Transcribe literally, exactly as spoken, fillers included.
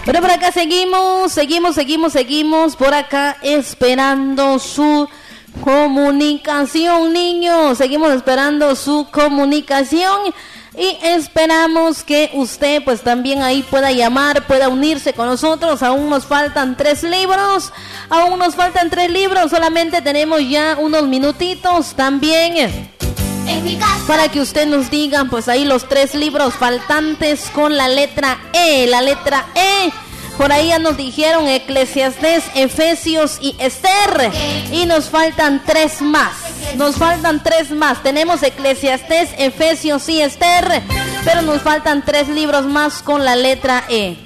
Bueno, por acá seguimos, seguimos, seguimos, seguimos, por acá esperando su comunicación, niños. Seguimos esperando su comunicación y esperamos que usted pues también ahí pueda llamar, pueda unirse con nosotros. Aún nos faltan tres libros, aún nos faltan tres libros, solamente tenemos ya unos minutitos también en mi casa, para que usted nos diga pues ahí los tres libros faltantes con la letra E, la letra E. Por ahí ya nos dijeron Eclesiastés, Efesios y Esther. Y nos faltan tres más. Nos faltan tres más. Tenemos Eclesiastés, Efesios y Esther. Pero nos faltan tres libros más con la letra E.